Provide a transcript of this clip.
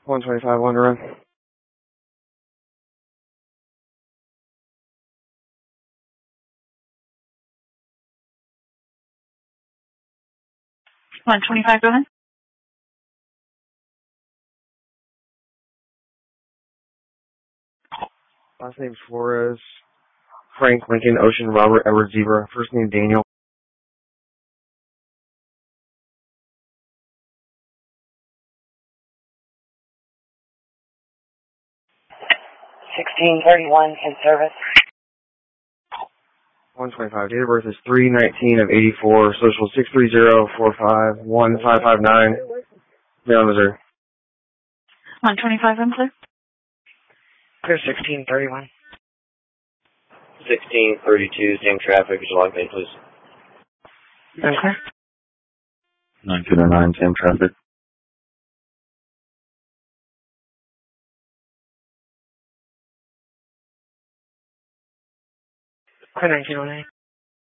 125 on the run. $125, go ahead. Last name's Flores. Frank, Lincoln, Ocean, Robert, Edward, Zebra. First name Daniel. $16.31 in service. 125. Date of birth is 3/19 of 84. Social 630-45-1559. Maryland, Missouri. 125, I'm clear. Clear 1631. 1632, same traffic. Is log made, please. Okay. 1909, same traffic. Clear 1909.